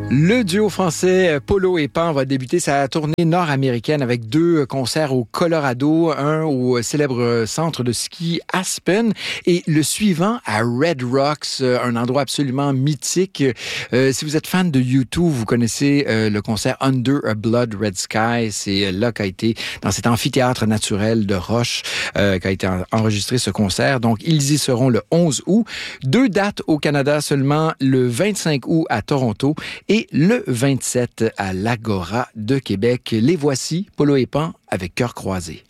Le duo français Polo et Pan va débuter sa tournée nord-américaine avec 2 concerts au Colorado, un au célèbre centre de ski Aspen et le suivant à Red Rocks, un endroit absolument mythique. Si vous êtes fan de U2, vous connaissez le concert Under a Blood Red Sky. C'est là qu'a été, dans cet amphithéâtre naturel de Roche, qu'a été enregistré ce concert. Donc, ils y seront le 11 août. 2 dates au Canada seulement, le 25 août à Toronto et le 27 à l'Agora de Québec. Les voici, Polo et Pan, avec Cœur croisé.